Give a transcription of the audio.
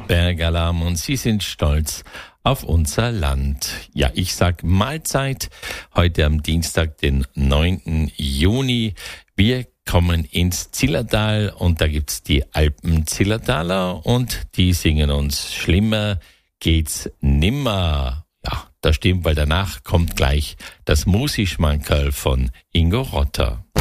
Bergalarm und Sie sind stolz auf unser Land. Ja, ich sag Mahlzeit heute am Dienstag, den 9. Juni. Wir kommen ins Zillertal und da gibt's die Alpenzillertaler und die singen uns Schlimmer geht's nimmer. Ja, das stimmt, weil danach kommt gleich das Musischmankerl von Ingo Rotter.